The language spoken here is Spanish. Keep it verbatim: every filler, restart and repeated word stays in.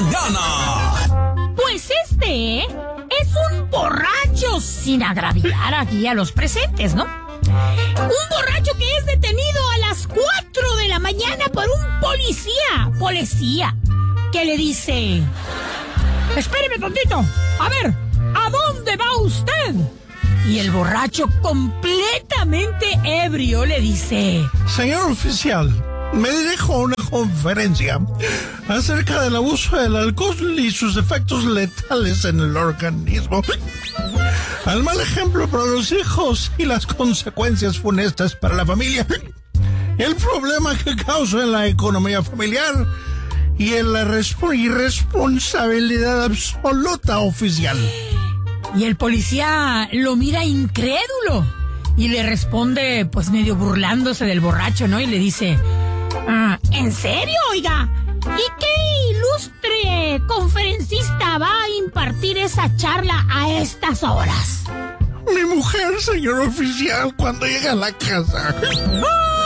mañana. Pues este es un borracho, sin agraviar aquí a los presentes, ¿no? Un borracho que es detenido a las cuatro de la mañana por un policía, policía, que le dice: espéreme tantito, a ver, ¿a dónde va usted? Y el borracho, completamente ebrio, le dice: señor oficial, me dirijo a una conferencia acerca del abuso del alcohol y sus efectos letales en el organismo, al mal ejemplo para los hijos y las consecuencias funestas para la familia, el problema que causa en la economía familiar y en la resp- irresponsabilidad absoluta oficial. Y el policía lo mira incrédulo y le responde, pues medio burlándose del borracho, ¿no? Y le dice: ah, ¿en serio, oiga? ¿Y qué ilustre conferencista va a impartir esa charla a estas horas? Mi mujer, señor oficial, cuando llega a la casa. ¡Ah!